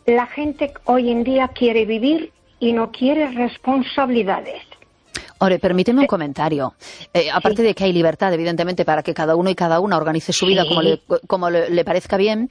la gente hoy en día quiere vivir y no quiere responsabilidades. Ahora, permíteme un comentario. Aparte de que hay libertad, evidentemente, para que cada uno y cada una organice su vida como le parezca bien,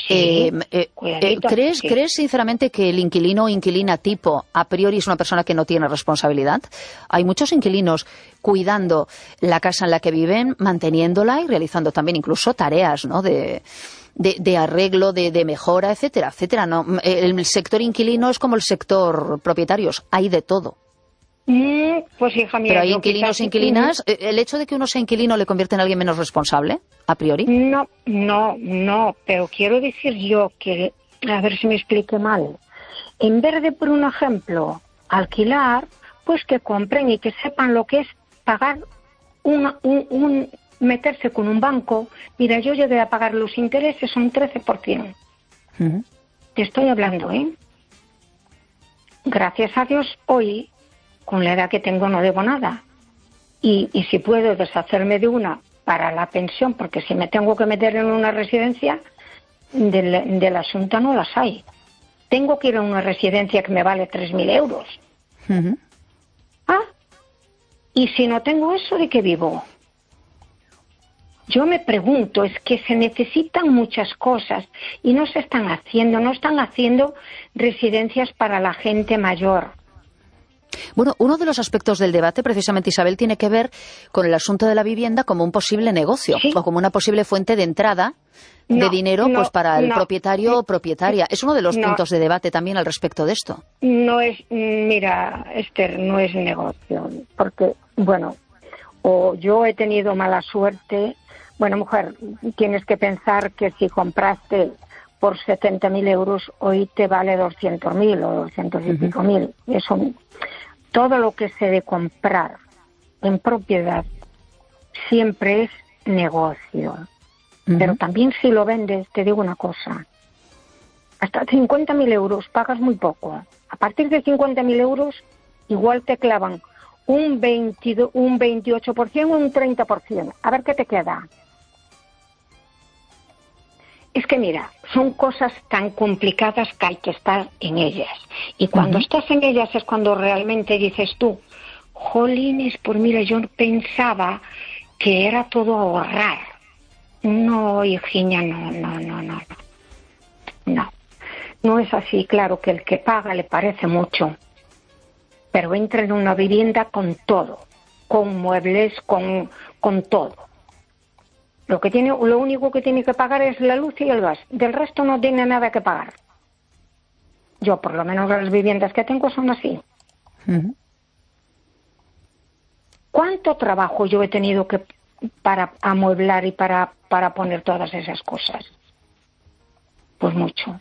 ¿crees sinceramente que el inquilino o inquilina tipo a priori es una persona que no tiene responsabilidad? Hay muchos inquilinos cuidando la casa en la que viven, manteniéndola y realizando también incluso tareas, ¿no?, de arreglo, de mejora, etcétera, etcétera. No, el sector inquilino es como el sector propietarios, hay de todo. Pues hija mía, pero hay inquilinos, inquilinas. ¿El hecho de que uno sea inquilino le convierte en alguien menos responsable, a priori? No, pero quiero decir yo que, a ver si me explique mal, en vez de, por un ejemplo, alquilar, pues que compren y que sepan lo que es pagar meterse con un banco. Mira, yo llegué a pagar los intereses, son 13%. Te estoy hablando, Gracias a Dios, hoy, con la edad que tengo, no debo nada. Y si puedo deshacerme de una para la pensión, porque si me tengo que meter en una residencia, del asunto no las hay. Tengo que ir a una residencia que me vale 3.000 euros. Y si no tengo eso, ¿de qué vivo? Yo me pregunto, es que se necesitan muchas cosas y no están haciendo residencias para la gente mayor. Bueno, uno de los aspectos del debate, precisamente, Isabel, tiene que ver con el asunto de la vivienda como un posible negocio, o como una posible fuente de entrada de dinero para el propietario o propietaria. Es uno de los puntos de debate también al respecto de esto. No es, mira, Esther, no es negocio, porque, bueno, o yo he tenido mala suerte. Bueno, mujer, tienes que pensar que si compraste por 70.000 euros, hoy te vale 200.000 o 200 y pico mil. Eso, todo lo que se de comprar en propiedad siempre es negocio. Pero también si lo vendes, te digo una cosa, hasta 50.000 euros pagas muy poco. A partir de 50.000 euros, igual te clavan un 28% o un 30%. A ver qué te queda. Es que mira, son cosas tan complicadas que hay que estar en ellas. Y cuando estás en ellas es cuando realmente dices tú, jolines, pues mira, yo pensaba que era todo ahorrar. No, hijiña, no. No es así. Claro que el que paga le parece mucho, pero entra en una vivienda con todo, con muebles, con todo. Lo único que tiene que pagar es la luz y el gas. Del resto no tiene nada que pagar. Yo, por lo menos, las viviendas que tengo son así. ¿Cuánto trabajo yo he tenido que para amueblar y para poner todas esas cosas? Pues mucho.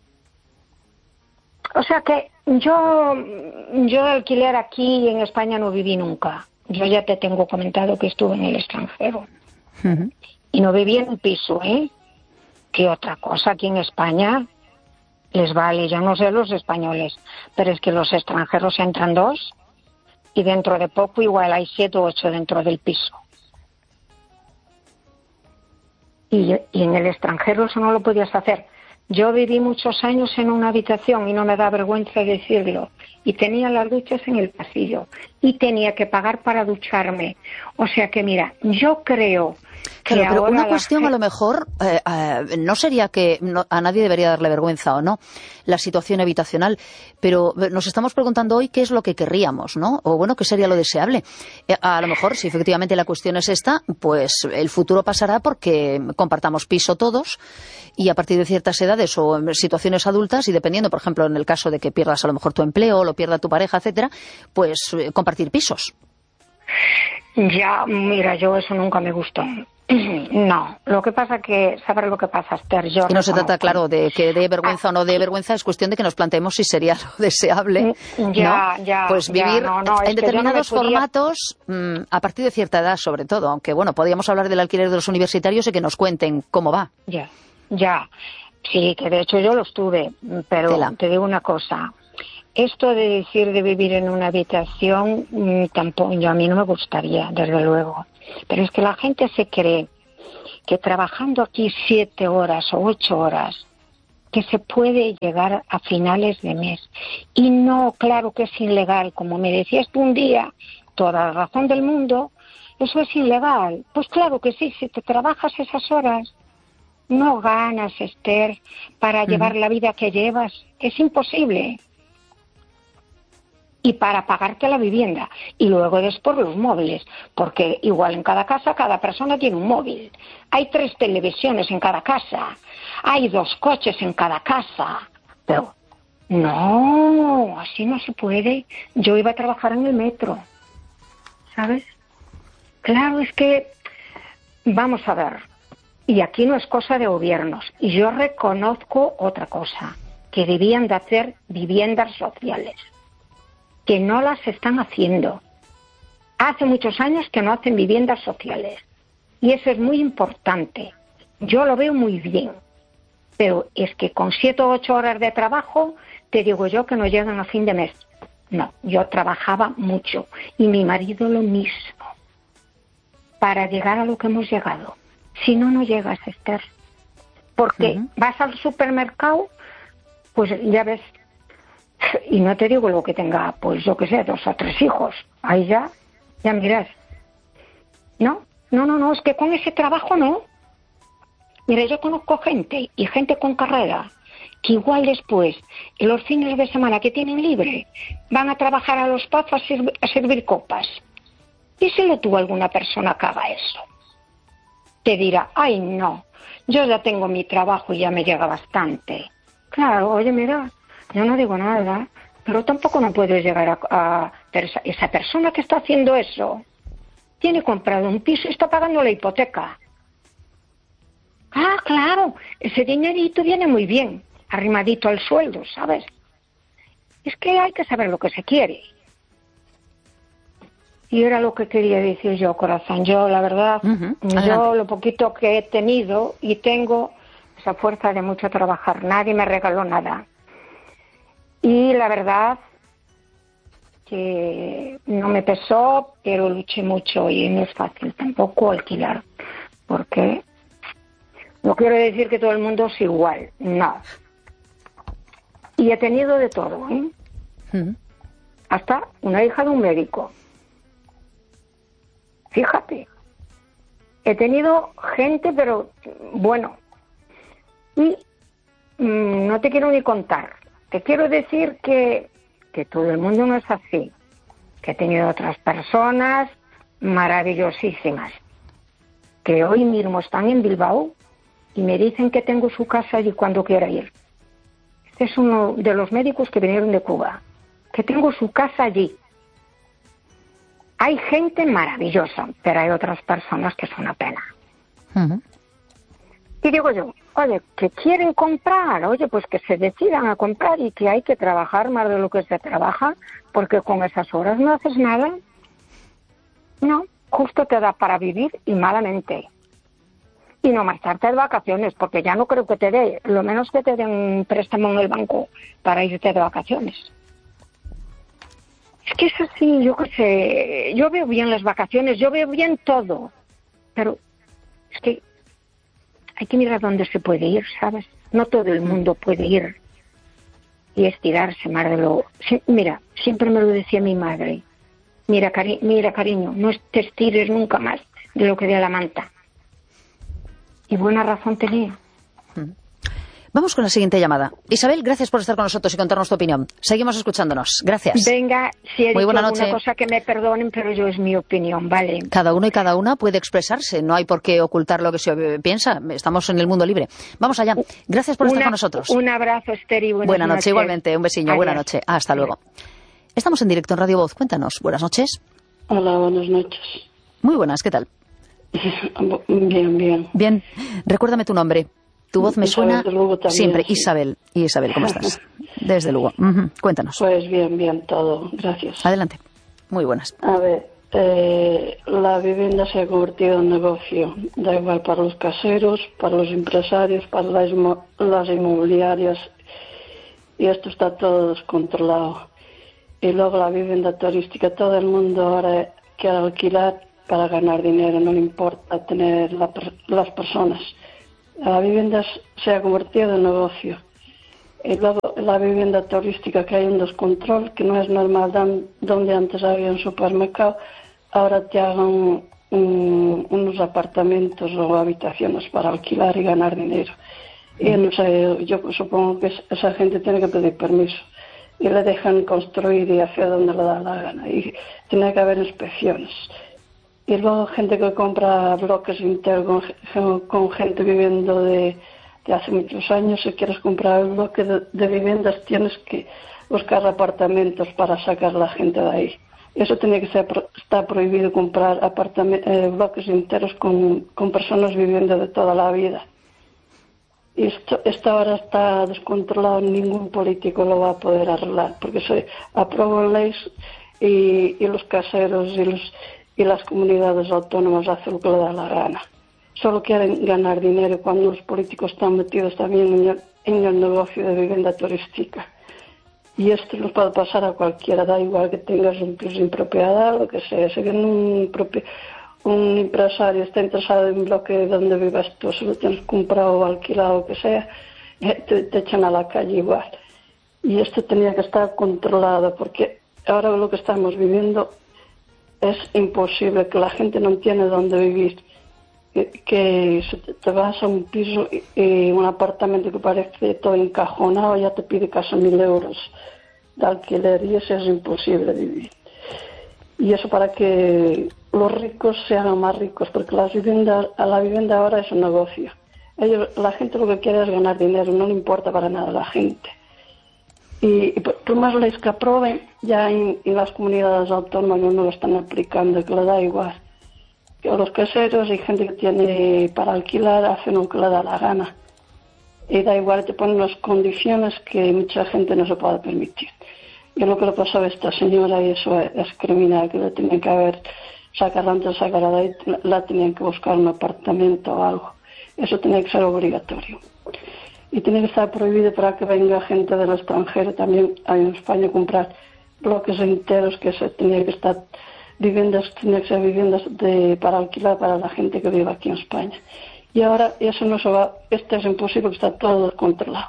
O sea que yo de alquiler aquí en España no viví nunca. Yo ya te tengo comentado que estuve en el extranjero. Y no viví en un piso, ¿Qué otra cosa? Aquí en España les vale, yo no sé los españoles, pero es que los extranjeros entran 2 y dentro de poco igual hay 7 o 8 dentro del piso. Y en el extranjero eso no lo podías hacer. Yo viví muchos años en una habitación y no me da vergüenza decirlo. Y tenía las duchas en el pasillo. Y tenía que pagar para ducharme. O sea que mira, yo creo que claro, pero ahora una cuestión a lo mejor no sería que a nadie debería darle vergüenza o no la situación habitacional, pero nos estamos preguntando hoy qué es lo que querríamos, ¿no? O bueno, qué sería lo deseable. A lo mejor, si efectivamente la cuestión es esta, pues el futuro pasará porque compartamos piso todos y a partir de ciertas edades o en situaciones adultas y dependiendo, por ejemplo, en el caso de que pierdas a lo mejor tu empleo o lo pierda tu pareja, etcétera, pues compartir pisos. Ya, mira, yo eso nunca me gustó. No, lo que pasa que, ¿sabes lo que pasa, Esther? Yo y no se trata, claro, de que dé vergüenza o no dé vergüenza, es cuestión de que nos planteemos si sería lo deseable, pues vivir en determinados formatos a partir de cierta edad, sobre todo, aunque bueno, podríamos hablar del alquiler de los universitarios y que nos cuenten cómo va. Ya, sí, que de hecho yo lo estuve, pero te digo una cosa. Esto de decir de vivir en una habitación, tampoco, a mí no me gustaría, desde luego. Pero es que la gente se cree que trabajando aquí 7 horas o 8 horas que se puede llegar a finales de mes. Y no, claro que es ilegal. Como me decías tú un día, toda la razón del mundo, eso es ilegal. Pues claro que sí, si te trabajas esas horas, no ganas, Esther, para llevar la vida que llevas. Es imposible. Y para pagarte la vivienda. Y luego después los móviles. Porque igual en cada casa, cada persona tiene un móvil. Hay 3 televisiones en cada casa. Hay 2 coches en cada casa. Pero no, así no se puede. Yo iba a trabajar en el metro. ¿Sabes? Claro, es que, vamos a ver, y aquí no es cosa de gobiernos, y yo reconozco otra cosa, que debían de hacer viviendas sociales, que no las están haciendo. Hace muchos años que no hacen viviendas sociales, y eso es muy importante. Yo lo veo muy bien, pero es que con 7 o 8 horas de trabajo, te digo yo que no llegan a fin de mes. No, yo trabajaba mucho, y mi marido lo mismo, para llegar a lo que hemos llegado. Si no, no llegas, Esther. Porque vas al supermercado, pues ya ves, y no te digo lo que tenga, pues yo qué sé, 2 o 3 hijos. Ahí ya miras. No, es que con ese trabajo no. Mira, yo conozco gente, y gente con carrera, que igual después, en los fines de semana que tienen libre, van a trabajar a los pubs a servir copas. Díselo tú a alguna persona que haga eso. Te dirá, ay no, yo ya tengo mi trabajo y ya me llega bastante. Claro, oye, mira, yo no digo nada, pero tampoco no puedes llegar a esa persona que está haciendo eso. Tiene comprado un piso y está pagando la hipoteca. Ah, claro, ese dinerito viene muy bien, arrimadito al sueldo, ¿sabes? Es que hay que saber lo que se quiere. Y era lo que quería decir yo, corazón. Yo, la verdad, yo lo poquito que he tenido y tengo, esa fuerza de mucho trabajar. Nadie me regaló nada. Y la verdad que no me pesó, pero luché mucho y no es fácil tampoco alquilar. Porque no quiero decir que todo el mundo es igual, no. Y he tenido de todo, ¿eh? Hasta una hija de un médico. Fíjate, he tenido gente, pero bueno, y no te quiero ni contar. Te quiero decir que todo el mundo no es así, que he tenido otras personas maravillosísimas, que hoy mismo están en Bilbao y me dicen que tengo su casa allí cuando quiera ir. Este es uno de los médicos que vinieron de Cuba, que tengo su casa allí. Hay gente maravillosa, pero hay otras personas que son una pena. Y digo yo, oye, que quieren comprar, oye, pues que se decidan a comprar y que hay que trabajar más de lo que se trabaja, porque con esas horas no haces nada. No, justo te da para vivir y malamente. Y no marcharte de vacaciones, porque ya no creo que te dé, lo menos que te den un préstamo en el banco para irte de vacaciones. Es que es así, yo qué sé, yo veo bien las vacaciones, yo veo bien todo, pero es que hay que mirar dónde se puede ir, ¿sabes? No todo el mundo puede ir y estirarse más de lo... Sí, mira, siempre me lo decía mi madre, mira, cariño, no te estires nunca más de lo que dé la manta. Y buena razón tenía. Vamos con la siguiente llamada. Isabel, gracias por estar con nosotros y contarnos tu opinión. Seguimos escuchándonos. Gracias. Venga, si he Muy dicho buena alguna noche. cosa que me perdonen, pero yo es mi opinión, ¿vale? Cada uno y cada una puede expresarse. No hay por qué ocultar lo que se piensa. Estamos en el mundo libre. Vamos allá. Gracias por estar con nosotros. Un abrazo, Esther, y buena noche. Igualmente. Un besiño. Adiós. Buena noche. Hasta luego. Estamos en directo en Radio Voz. Cuéntanos. Buenas noches. Hola, buenas noches. Muy buenas. ¿Qué tal? Bien. Bien. Recuérdame tu nombre. Tu voz me suena siempre. Sí. Isabel, ¿cómo estás? Desde luego. Cuéntanos. Pues bien, todo. Gracias. Adelante. Muy buenas. A ver, la vivienda se ha convertido en negocio. Da igual para los caseros, para los empresarios, para las inmobiliarias. Y esto está todo descontrolado. Y luego la vivienda turística. Todo el mundo ahora quiere alquilar para ganar dinero. No le importa tener las personas. La vivienda se ha convertido en negocio Y luego la vivienda turística, que hay un descontrol, que no es normal, donde antes había un supermercado, ahora te hagan unos apartamentos o habitaciones para alquilar y ganar dinero. Y no sé, yo supongo que esa gente tiene que pedir permiso y le dejan construir y hacia donde le da la gana, y tiene que haber inspecciones. Y luego gente que compra bloques enteros con gente viviendo de hace muchos años. Si quieres comprar el bloque de viviendas, tienes que buscar apartamentos para sacar a la gente de ahí. Eso tiene que está prohibido, comprar bloques enteros con personas viviendo de toda la vida. Y esto ahora está descontrolado, ningún político lo va a poder arreglar, porque se aprueban leyes y los caseros y las comunidades autónomas hacen lo que le da la gana. Solo quieren ganar dinero, cuando los políticos están metidos también en el negocio de vivienda turística. Y esto nos puede pasar a cualquiera, da igual que tengas un piso en propiedad, lo que sea. Si viene un empresario está interesado en un bloque donde vivas tú, si lo tienes comprado o alquilado, lo que sea, te echan a la calle igual. Y esto tenía que estar controlado, porque ahora lo que estamos viviendo es imposible, que la gente no tiene dónde vivir. Que si te vas a un piso y un apartamento que parece todo encajonado, ya te pide casi 1.000 euros de alquiler, y eso es imposible vivir. Y eso para que los ricos se hagan más ricos, porque la vivienda ahora es un negocio. La gente lo que quiere es ganar dinero, no le importa para nada a la gente. Y por más leyes que aprueben, ya en las comunidades autónomas no lo están aplicando, que le da igual. Que los caseros y gente que tiene para alquilar hacen lo que le da la gana. Y da igual, te ponen unas condiciones que mucha gente no se puede permitir. Y lo que le pasó a esta señora, y eso es criminal, que le tenían que haber sacado antes de sacar de ahí, la tenían que buscar un apartamento o algo. Eso tenía que ser obligatorio. Y tiene que estar prohibido para que venga gente del extranjero también en España a comprar bloques enteros, que se tenía que estar tenía que ser viviendas para alquilar para la gente que vive aquí en España. Y ahora eso no se va, esto es imposible, que está todo descontrolado.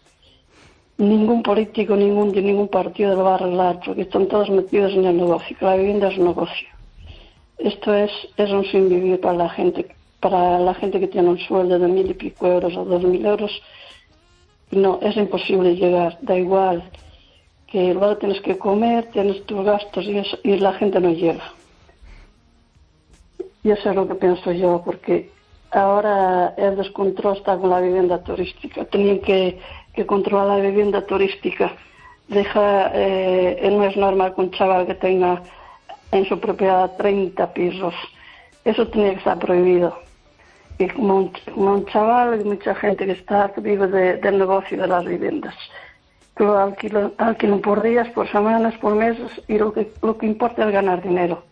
Ningún político, ningún partido lo va a arreglar, porque están todos metidos en el negocio, que la vivienda es un negocio. Esto es un sin vivir para la gente que tiene un sueldo de 1.000 y pico euros o 2.000 euros. No, es imposible llegar, da igual, que luego tienes que comer, tienes tus gastos y la gente no llega. Y eso es lo que pienso yo, porque ahora el descontrol está con la vivienda turística. Tenían que controlar la vivienda turística. No es normal que un chaval que tenga en su propiedad 30 pisos. Eso tenía que estar prohibido. Y como un chaval, hay mucha gente que vive del negocio de las viviendas. Que lo alquilan por días, por semanas, por meses, y lo que importa es ganar dinero.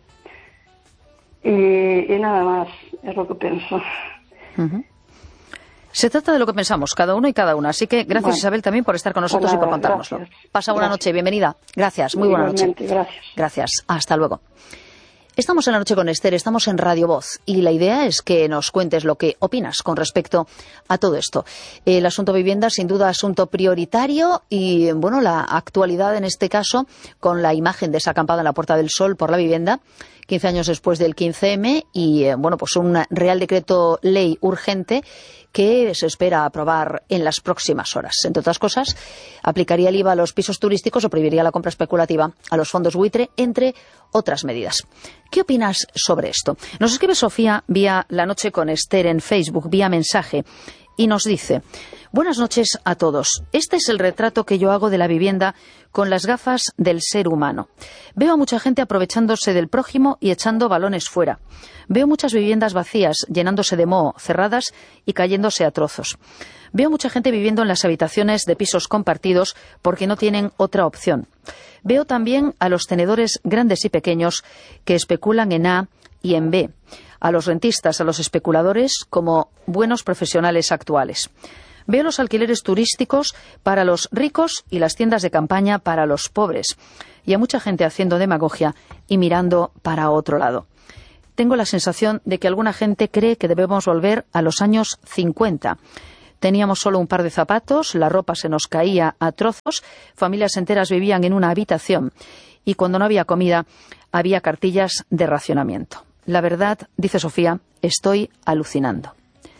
Y nada más, es lo que pienso. Uh-huh. Se trata de lo que pensamos, cada uno y cada una. Así que gracias, Isabel, también por estar con nosotros y por contárnoslo. Gracias. Pasa buena noche, bienvenida. Gracias, muy buena noche. Gracias, hasta luego. Estamos en La Noche con Esther, estamos en Radio Voz y la idea es que nos cuentes lo que opinas con respecto a todo esto. El asunto vivienda, sin duda, asunto prioritario y, bueno, la actualidad en este caso con la imagen de esa acampada en la Puerta del Sol por la vivienda, 15 años después del 15M y, bueno, pues un Real Decreto Ley urgente que se espera aprobar en las próximas horas. Entre otras cosas, aplicaría el IVA a los pisos turísticos o prohibiría la compra especulativa a los fondos buitre, entre otras medidas. ¿Qué opinas sobre esto? Nos escribe Sofía vía La Noche con Esther en Facebook, vía mensaje, y nos dice: buenas noches a todos. Este es el retrato que yo hago de la vivienda con las gafas del ser humano. Veo a mucha gente aprovechándose del prójimo y echando balones fuera. Veo muchas viviendas vacías, llenándose de moho, cerradas y cayéndose a trozos. Veo mucha gente viviendo en las habitaciones de pisos compartidos porque no tienen otra opción. Veo también a los tenedores grandes y pequeños que especulan en A y en B, a los rentistas, a los especuladores como buenos profesionales actuales. Veo los alquileres turísticos para los ricos y las tiendas de campaña para los pobres, y a mucha gente haciendo demagogia y mirando para otro lado. Tengo la sensación de que alguna gente cree que debemos volver a los años 50. Teníamos solo un par de zapatos, la ropa se nos caía a trozos, familias enteras vivían en una habitación y cuando no había comida había cartillas de racionamiento. La verdad, dice Sofía, estoy alucinando.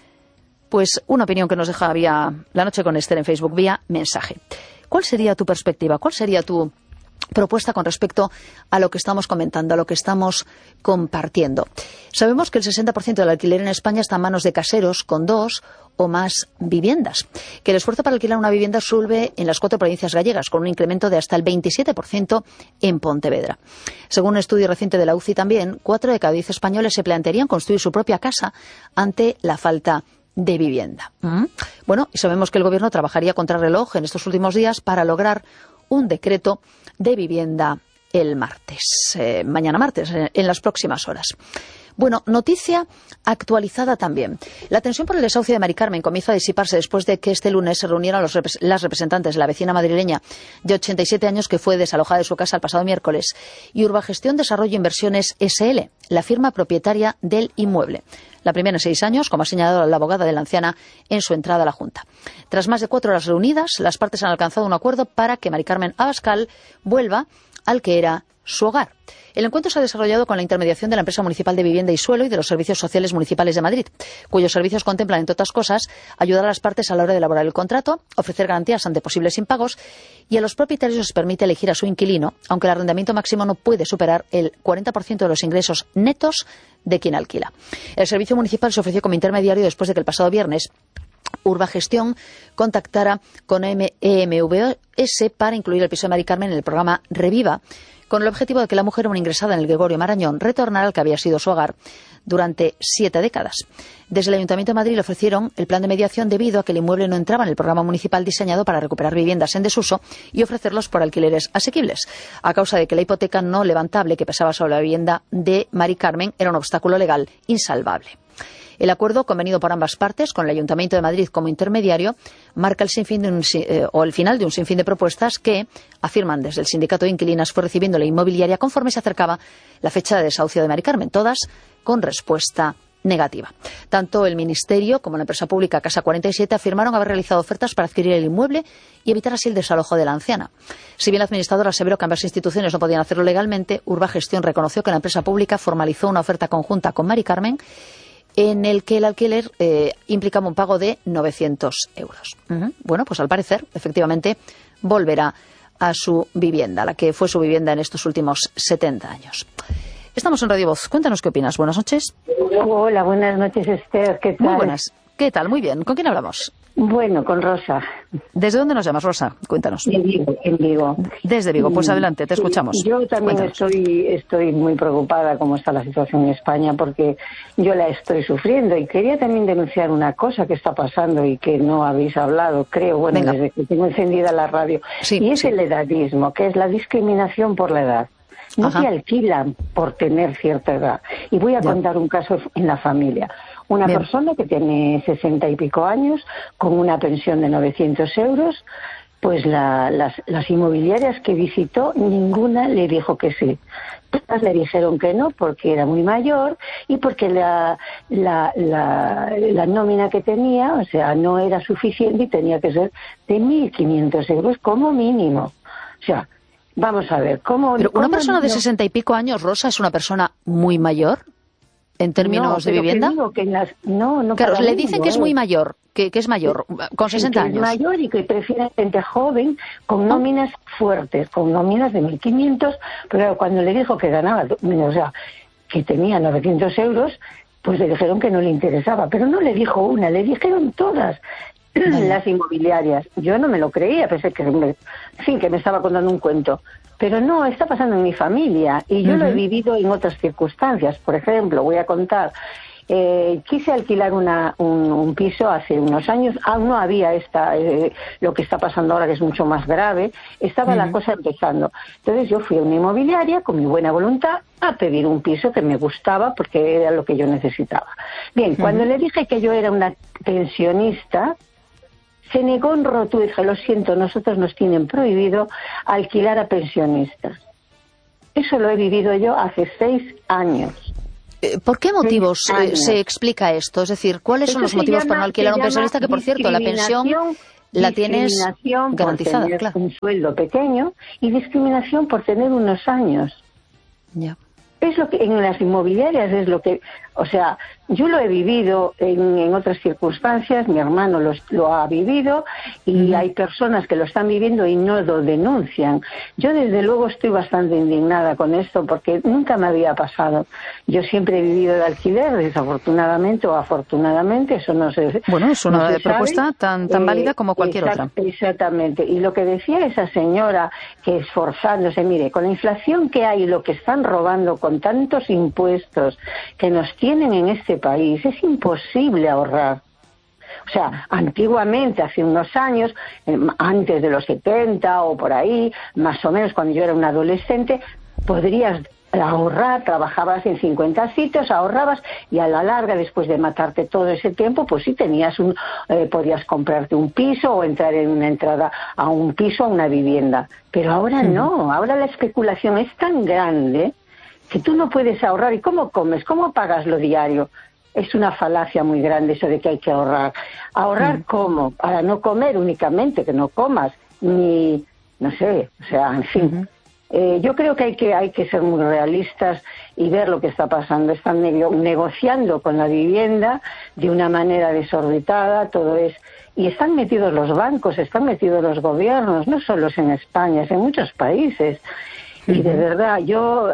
Pues una opinión que nos deja vía La Noche con Esther en Facebook, vía mensaje. ¿Cuál sería tu perspectiva? ¿Cuál sería tu propuesta con respecto a lo que estamos comentando, a lo que estamos compartiendo? Sabemos que el 60% del alquiler en España está en manos de caseros con 2 o más viviendas, que el esfuerzo para alquilar una vivienda sube en las 4 provincias gallegas, con un incremento de hasta el 27% en Pontevedra. Según un estudio reciente de la UCI también, 4 de cada 10 españoles se plantearían construir su propia casa ante la falta de vivienda. Bueno, y sabemos que el Gobierno trabajaría contrarreloj en estos últimos días para lograr un decreto de vivienda el martes, mañana martes, en las próximas horas. Bueno, noticia actualizada también. La tensión por el desahucio de Mari Carmen comienza a disiparse después de que este lunes se reunieran las representantes de la vecina madrileña de 87 años que fue desalojada de su casa el pasado miércoles y Urbagestión Desarrollo Inversiones SL, la firma propietaria del inmueble. La primera en 6 años, como ha señalado la abogada de la anciana en su entrada a la Junta. Tras más de 4 horas reunidas, las partes han alcanzado un acuerdo para que Mari Carmen Abascal vuelva al que era su hogar. El encuentro se ha desarrollado con la intermediación de la Empresa Municipal de Vivienda y Suelo y de los Servicios Sociales Municipales de Madrid, cuyos servicios contemplan, entre otras cosas, ayudar a las partes a la hora de elaborar el contrato, ofrecer garantías ante posibles impagos y a los propietarios les permite elegir a su inquilino, aunque el arrendamiento máximo no puede superar el 40% de los ingresos netos de quien alquila. El servicio municipal se ofreció como intermediario después de que el pasado viernes Urbagestión contactara con EMVS para incluir el piso de Mari Carmen en el programa Reviva, con el objetivo de que la mujer aún ingresada en el Gregorio Marañón retornara al que había sido su hogar durante 7 décadas. Desde el Ayuntamiento de Madrid le ofrecieron el plan de mediación debido a que el inmueble no entraba en el programa municipal diseñado para recuperar viviendas en desuso y ofrecerlos por alquileres asequibles, a causa de que la hipoteca no levantable que pesaba sobre la vivienda de Mari Carmen era un obstáculo legal insalvable. El acuerdo, convenido por ambas partes, con el Ayuntamiento de Madrid como intermediario, marca el final de un sinfín de propuestas que, afirman desde el Sindicato de Inquilinas, fue recibiendo la inmobiliaria conforme se acercaba la fecha de desahucio de Mari Carmen, todas con respuesta negativa. Tanto el Ministerio como la empresa pública Casa 47 afirmaron haber realizado ofertas para adquirir el inmueble y evitar así el desalojo de la anciana. Si bien la administradora aseveró que ambas instituciones no podían hacerlo legalmente, Urbagestión reconoció que la empresa pública formalizó una oferta conjunta con Mari Carmen en el que el alquiler implicaba un pago de 900 euros. Bueno, pues al parecer, efectivamente, volverá a su vivienda, la que fue su vivienda en estos últimos 70 años. Estamos en Radio Voz. Cuéntanos qué opinas. Buenas noches. Hola, buenas noches, Esther. ¿Qué tal? Muy buenas. ¿Qué tal? Muy bien. ¿Con quién hablamos? Bueno, con Rosa. ¿Desde dónde nos llamas, Rosa? Cuéntanos. En Vigo. Desde Vigo. Pues adelante, te escuchamos. Yo también estoy muy preocupada cómo está la situación en España porque yo la estoy sufriendo y quería también denunciar una cosa que está pasando y que no habéis hablado, creo, bueno, Venga. Desde que tengo encendida la radio. Sí, y es el edadismo, que es la discriminación por la edad. No te alquilan por tener cierta edad. Y voy a contar un caso en la familia. Una persona que tiene 60 y pico años, con una pensión de 900 euros, pues las inmobiliarias que visitó, ninguna le dijo que sí. Todas le dijeron que no, porque era muy mayor y porque la nómina que tenía, o sea, no era suficiente y tenía que ser de 1.500 euros como mínimo. O sea, vamos a ver, ¿cómo...? Pero una persona de 60 y pico años, Rosa, ¿es una persona muy mayor en términos de vivienda? Que digo que no, claro, le dicen que es muy mayor, que es mayor, con 60 años. Es mayor y que prefiere gente joven con nóminas fuertes, con nóminas de 1.500, pero cuando le dijo que ganaba, o sea, que tenía 900 euros, pues le dijeron que no le interesaba, pero no le dijo una, le dijeron todas. Las inmobiliarias. Yo no me lo creía, pensé que me estaba contando un cuento. Pero no, está pasando en mi familia y yo lo he vivido en otras circunstancias. Por ejemplo, voy a contar, quise alquilar un piso hace unos años, aún no había lo que está pasando ahora, que es mucho más grave, estaba la cosa empezando. Entonces yo fui a una inmobiliaria con mi buena voluntad a pedir un piso que me gustaba porque era lo que yo necesitaba. Bien, cuando le dije que yo era una pensionista, se negó en rotundo y dije, lo siento, nosotros nos tienen prohibido alquilar a pensionistas. Eso lo he vivido yo hace 6 años. ¿Por qué motivos se explica esto? Es decir, ¿cuáles son los motivos para no alquilar a un pensionista? Que, por cierto, la pensión la tienes garantizada, por tener claro. un sueldo pequeño y discriminación por tener unos años. Ya. Es lo que en las inmobiliarias es lo que, o sea, yo lo he vivido en otras circunstancias, mi hermano lo ha vivido y hay personas que lo están viviendo y no lo denuncian. Yo desde luego estoy bastante indignada con esto porque nunca me había pasado. Yo siempre he vivido de alquiler, desafortunadamente o afortunadamente, eso no sé. Bueno, es una propuesta sabe. tan válida como cualquier otra. Exactamente. Y lo que decía esa señora, que esforzándose, mire, con la inflación que hay, lo que están robando con tantos impuestos que nos tienen en este país, es imposible ahorrar. O sea, antiguamente, hace unos años, antes de los 70 o por ahí, más o menos cuando yo era un adolescente, podrías ahorrar, trabajabas en 50 sitios, ahorrabas y a la larga, después de matarte todo ese tiempo, pues sí tenías podías comprarte un piso o entrar en una entrada a un piso, a una vivienda. Pero ahora no, ahora la especulación es tan grande que tú no puedes ahorrar. ¿Y cómo comes? ¿Cómo pagas lo diario? Es una falacia muy grande eso de que hay que ahorrar. ¿Ahorrar cómo? Para no comer únicamente, que no comas, ni, no sé, o sea, en fin. Yo creo que hay que ser muy realistas y ver lo que está pasando. Están negociando con la vivienda de una manera desorbitada, todo es... Y están metidos los bancos, están metidos los gobiernos, no solo en España, es en muchos países. Y de verdad, yo...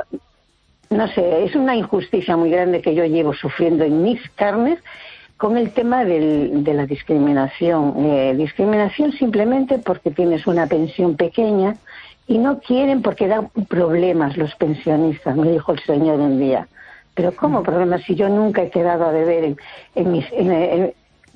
No sé, es una injusticia muy grande que yo llevo sufriendo en mis carnes con el tema de la discriminación. Discriminación simplemente porque tienes una pensión pequeña y no quieren porque dan problemas los pensionistas, me dijo el señor un día. Pero ¿cómo problemas si yo nunca he quedado a deber en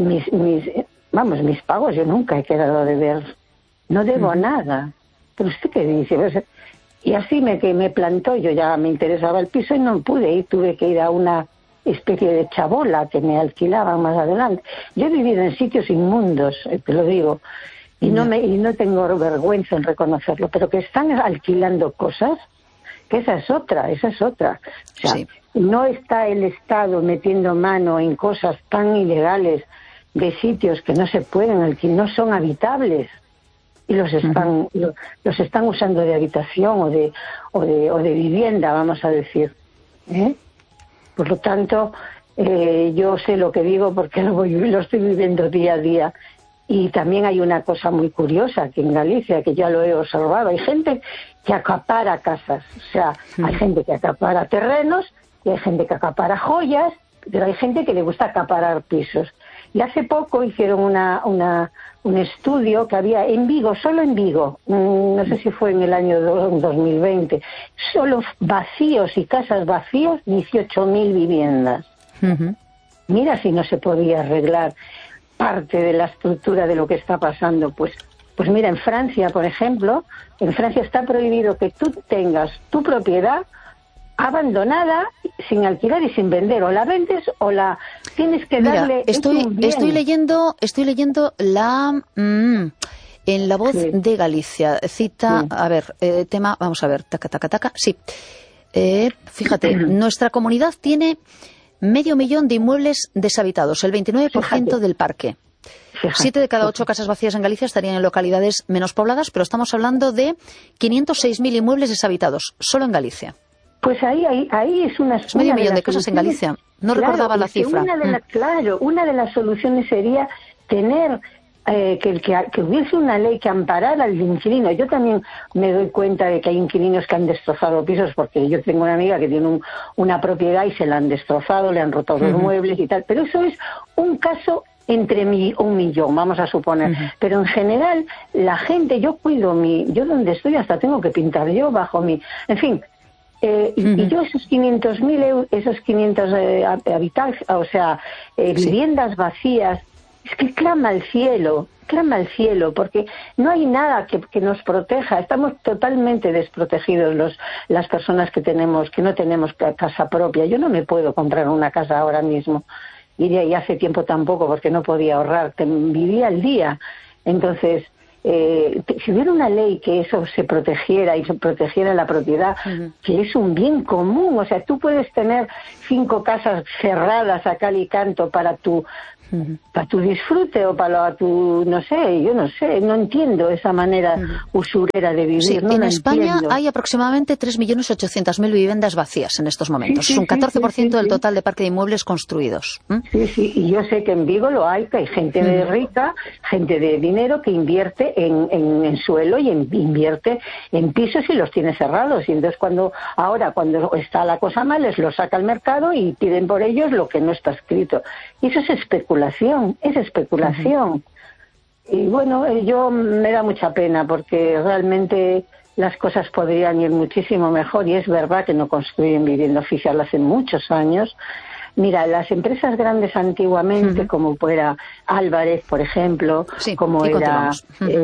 mis pagos? Yo nunca he quedado a deber. No debo nada. ¿Pero usted qué dice? Y así me plantó, yo ya me interesaba el piso y no pude ir, tuve que ir a una especie de chabola que me alquilaban más adelante. Yo he vivido en sitios inmundos, te lo digo, y no tengo vergüenza en reconocerlo, pero que están alquilando cosas, que esa es otra. O sea, no está el Estado metiendo mano en cosas tan ilegales de sitios que no se pueden alquilar, no son habitables. Y los están usando de habitación o de vivienda, vamos a decir. Por lo tanto, yo sé lo que digo porque lo estoy viviendo día a día. Y también hay una cosa muy curiosa aquí en Galicia, que ya lo he observado. Hay gente que acapara casas, o sea, hay gente que acapara terrenos y hay gente que acapara joyas, pero hay gente que le gusta acaparar pisos. Y hace poco hicieron un estudio que había en Vigo, solo en Vigo, no sé si fue en el año 2020, solo vacíos y casas vacías, 18.000 viviendas. Mira si no se podía arreglar parte de la estructura de lo que está pasando. Pues mira, en Francia, por ejemplo, en Francia está prohibido que tú tengas tu propiedad abandonada, sin alquilar y sin vender, o la vendes o la tienes que darle. Estoy leyendo en La Voz de Galicia, cita, a ver, tema, vamos a ver, sí. Fíjate, nuestra comunidad tiene 500.000 de inmuebles deshabitados, el 29% del parque. 7 de cada 8 casas vacías en Galicia estarían en localidades menos pobladas, pero estamos hablando de 506.000 inmuebles deshabitados, solo en Galicia. Pues ahí es una... Es medio millón de casas en Galicia. No recordaba la cifra. Una de las soluciones sería tener que hubiese una ley que amparara al inquilino. Yo también me doy cuenta de que hay inquilinos que han destrozado pisos, porque yo tengo una amiga que tiene una propiedad y se la han destrozado, le han roto los muebles y tal. Pero eso es un caso entre un millón, vamos a suponer. Pero en general, la gente, yo yo donde estoy hasta tengo que pintar yo bajo mi... En fin... Y yo esos 500.000 euros, esos 500 habitantes, o sea, viviendas vacías, es que clama al cielo, porque no hay nada que nos proteja. Estamos totalmente desprotegidos las personas que no tenemos casa propia. Yo no me puedo comprar una casa ahora mismo, y hace tiempo tampoco, porque no podía ahorrar, vivía al día. Entonces, si hubiera una ley que eso se protegiera y se protegiera la propiedad, que es un bien común, o sea, tú puedes tener 5 casas cerradas a cal y canto para tu disfrute o para tu, no sé, yo no sé, no entiendo esa manera usurera de vivir. Sí, no en lo España entiendo. hay aproximadamente 3.800.000 viviendas vacías en estos momentos. Sí, es un 14% del sí. total de parque de inmuebles construidos. Sí, y yo sé que en Vigo lo hay, que hay gente de rica, gente de dinero que invierte en suelo y invierte en pisos y los tiene cerrados. Y entonces cuando está la cosa mal, les lo saca al mercado y piden por ellos lo que no está escrito. Y eso es especulación, Y bueno, yo me da mucha pena porque realmente las cosas podrían ir muchísimo mejor y es verdad que no construyen vivienda oficial hace muchos años. Mira, las empresas grandes antiguamente, como fuera Álvarez, por ejemplo, como era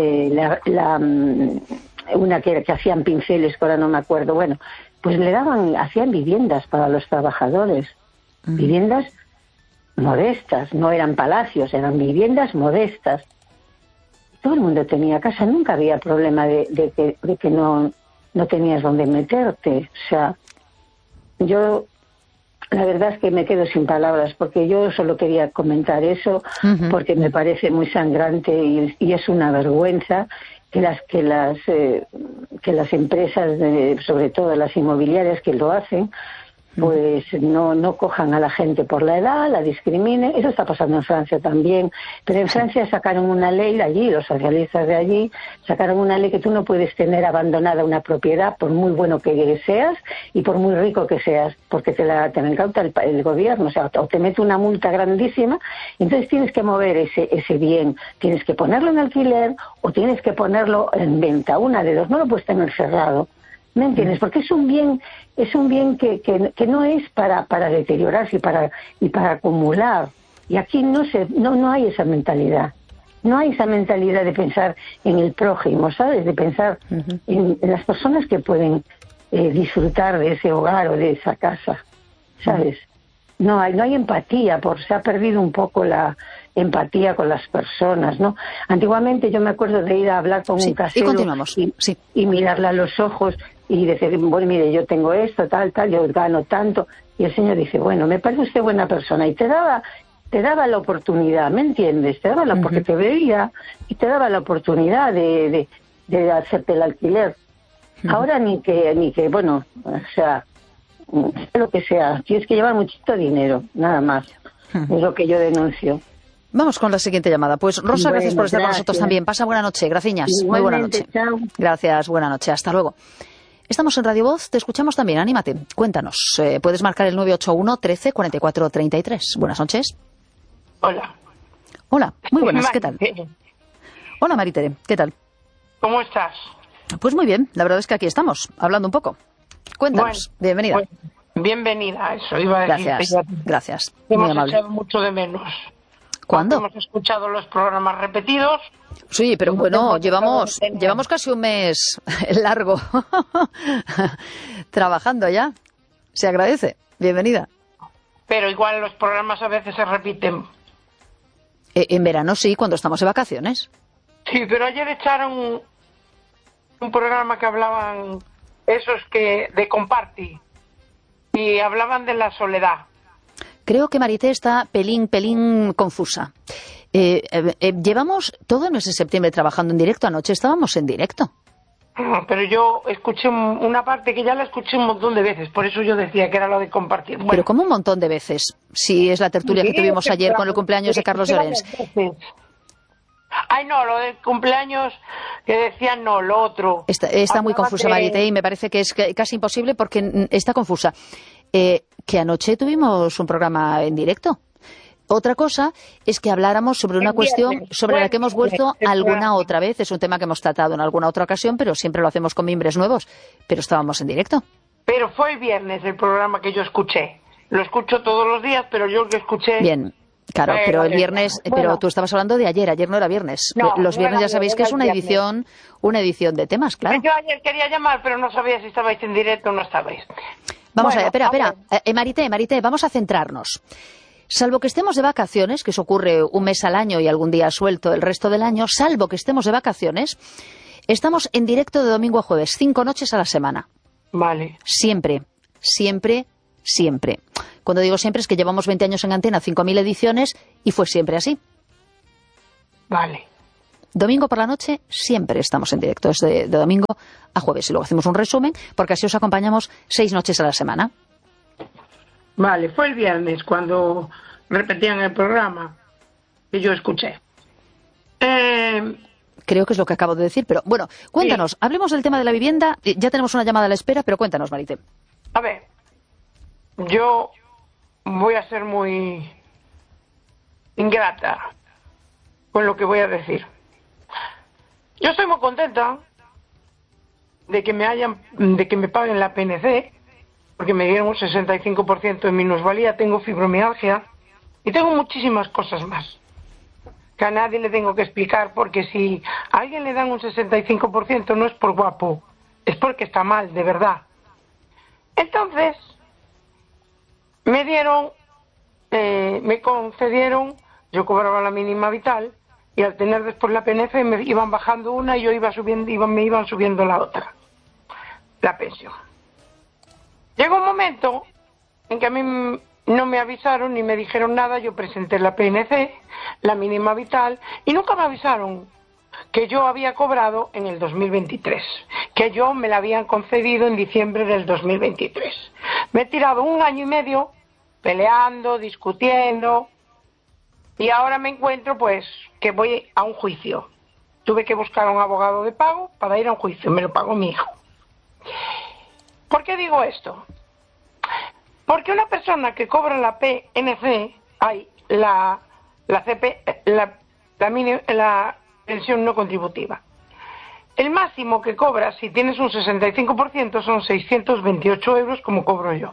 una que hacían pinceles, que ahora no me acuerdo, bueno, pues hacían viviendas para los trabajadores, viviendas modestas, no eran palacios, eran viviendas modestas. Todo el mundo tenía casa, nunca había problema de que no tenías dónde meterte. O sea, yo la verdad es que me quedo sin palabras porque yo solo quería comentar eso porque me parece muy sangrante y es una vergüenza que las empresas, sobre todo las inmobiliarias que lo hacen, pues no cojan a la gente por la edad, la discriminen. Eso está pasando en Francia también, pero en Francia sacaron una ley allí, los socialistas de allí sacaron una ley que tú no puedes tener abandonada una propiedad por muy bueno que seas y por muy rico que seas, porque te incauta el gobierno, o sea, o te mete una multa grandísima. Entonces tienes que mover ese bien, tienes que ponerlo en alquiler o tienes que ponerlo en venta, una de dos, no lo puedes tener cerrado. ¿Me entiendes? Porque es un bien que no es para deteriorarse y para acumular. Y aquí no hay esa mentalidad. No hay esa mentalidad de pensar en el prójimo, ¿sabes? De pensar en las personas que pueden disfrutar de ese hogar o de esa casa, ¿sabes? No hay empatía, se ha perdido un poco la empatía con las personas, ¿no? Antiguamente yo me acuerdo de ir a hablar con un casero y mirarle a los ojos y decir, bueno, mire, yo tengo esto, tal, yo gano tanto. Y el señor dice, bueno, me parece usted buena persona. Y te daba la oportunidad, ¿me entiendes? Porque te veía y te daba la oportunidad de hacerte el alquiler. Ahora ni que, bueno, o sea, lo que sea, tienes que llevar muchito dinero, nada más. Es lo que yo denuncio. Vamos con la siguiente llamada. Pues Rosa, gracias por estar con nosotros también. Pasa buena noche, graciñas. Muy buena noche. Chao. Gracias, buena noche. Hasta luego. Estamos en Radio Voz, te escuchamos también, anímate, cuéntanos. Puedes marcar el 981 13 44 33. Buenas noches. Hola. Hola, muy buenas, ¿qué tal? Hola, Maritere, ¿qué tal? ¿Cómo estás? Pues muy bien, la verdad es que aquí estamos, hablando un poco. Cuéntanos, bienvenida. Bueno, bienvenida, eso iba a decirte. Gracias. Hemos echado mucho de menos. ¿Cuándo? Hemos escuchado los programas repetidos. Sí, pero bueno, llevamos casi un mes largo trabajando ya. Se agradece. Bienvenida. Pero igual los programas a veces se repiten. En verano sí, cuando estamos de vacaciones. Sí, pero ayer echaron un programa que hablaban esos de Comparti y hablaban de la soledad. Creo que Marité está pelín confusa. Llevamos todo el mes de septiembre trabajando en directo. Anoche estábamos en directo. Pero yo escuché una parte que ya la escuché un montón de veces. Por eso yo decía que era lo de compartir. Bueno. Pero como un montón de veces. Si es la tertulia que tuvimos ayer con el cumpleaños de Carlos Llorens. Ay, no, lo del cumpleaños que decían no, lo otro. Está muy confusa, Marité, y me parece que es casi imposible porque está confusa. Que anoche tuvimos un programa en directo. Otra cosa es que habláramos sobre una cuestión sobre la que hemos vuelto alguna otra vez. Es un tema que hemos tratado en alguna otra ocasión, pero siempre lo hacemos con mimbres nuevos. Pero estábamos en directo. Pero fue el viernes el programa que yo escuché. Lo escucho todos los días, pero yo el que escuché... Bien. Claro, pero el viernes, pero tú estabas hablando de ayer no era viernes. No, los viernes ya sabéis que es una edición de temas, claro. Yo ayer quería llamar, pero no sabía si estabais en directo o no estabais. Vamos allá, espera. Marité, vamos a centrarnos. Salvo que estemos de vacaciones, que eso ocurre un mes al año y algún día suelto el resto del año, salvo que estemos de vacaciones, estamos en directo de domingo a jueves, 5 noches a la semana. Vale. Siempre, siempre, siempre. Cuando digo siempre es que llevamos 20 años en antena, 5.000 ediciones, y fue siempre así. Vale. Domingo por la noche siempre estamos en directo, es de domingo a jueves. Y luego hacemos un resumen, porque así os acompañamos 6 noches a la semana. Vale, fue el viernes cuando repetían el programa que yo escuché. Creo que es lo que acabo de decir, pero bueno, cuéntanos, sí. Hablemos del tema de la vivienda. Ya tenemos una llamada a la espera, pero cuéntanos, Maite. A ver, yo voy a ser muy ingrata con lo que voy a decir. Yo estoy muy contenta de que me paguen la PNC, porque me dieron un 65% de minusvalía, tengo fibromialgia y tengo muchísimas cosas más que a nadie le tengo que explicar, porque si a alguien le dan un 65% no es por guapo, es porque está mal, de verdad. Entonces, me concedieron, yo cobraba la mínima vital, y al tener después la PNF me iban bajando una y yo iba subiendo, me iban subiendo la otra, la pensión. Llegó un momento en que a mí no me avisaron ni me dijeron nada. Yo presenté la PNC, la mínima vital, y nunca me avisaron que yo había cobrado en el 2023, que yo me la habían concedido en diciembre del 2023. Me he tirado 1 año y medio peleando, discutiendo, y ahora me encuentro pues que voy a un juicio. Tuve que buscar a un abogado de pago para ir a un juicio, me lo pagó mi hijo. ¿Por qué digo esto? Porque una persona que cobra la PNC, la pensión no contributiva, el máximo que cobras si tienes un 65% son 628 euros, como cobro yo.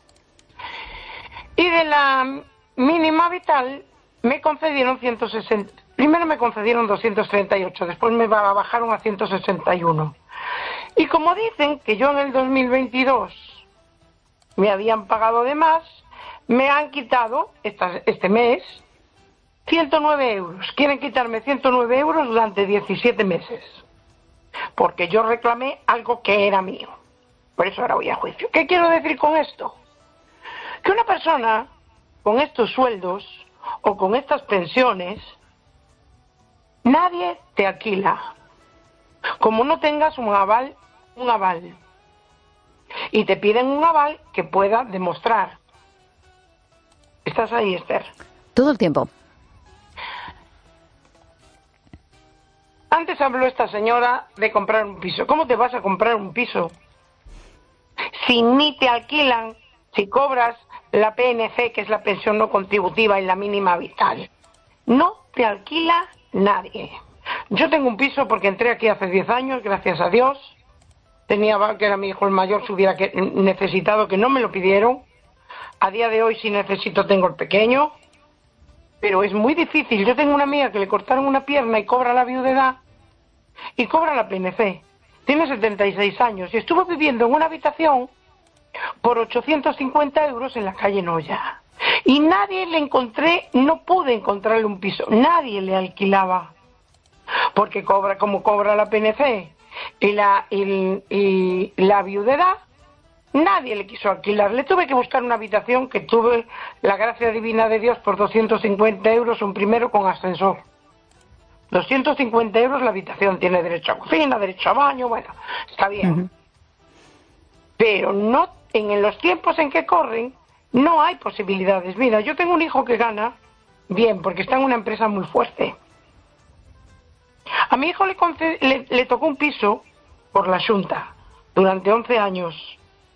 Y de la mínima vital me concedieron 160. Primero me concedieron 238, después me bajaron a 161. Y como dicen que yo en el 2022 me habían pagado de más, me han quitado este mes 109 euros. Quieren quitarme 109 euros durante 17 meses. Porque yo reclamé algo que era mío. Por eso ahora voy a juicio. ¿Qué quiero decir con esto? Que una persona con estos sueldos o con estas pensiones, nadie te alquila. Como no tengas un aval. Y te piden un aval que pueda demostrar. ¿Estás ahí, Esther? Todo el tiempo. Antes habló esta señora de comprar un piso. ¿Cómo te vas a comprar un piso si ni te alquilan, si cobras la PNC, que es la pensión no contributiva, y la mínima vital? No te alquila nadie. Yo tengo un piso porque entré aquí hace 10 años, gracias a Dios. Tenía que era mi hijo el mayor, si hubiera necesitado, que no me lo pidieron. A día de hoy, si necesito, tengo el pequeño. Pero es muy difícil. Yo tengo una amiga que le cortaron una pierna y cobra la viudedad y cobra la PNC. Tiene 76 años y estuvo viviendo en una habitación por 850 euros en la calle Noya. Y nadie le encontré, no pude encontrarle un piso. Nadie le alquilaba. Porque cobra como cobra la PNC y la viudedad, nadie le quiso alquilar. Le tuve que buscar una habitación, que tuve la gracia divina de Dios, por 250 euros, un primero con ascensor. 250 euros la habitación, tiene derecho a cocina, derecho a baño, bueno, está bien. Pero no, en los tiempos en que corren, no hay posibilidades. Mira, yo tengo un hijo que gana bien, porque está en una empresa muy fuerte. A mi hijo le tocó un piso por la Xunta durante 11 años.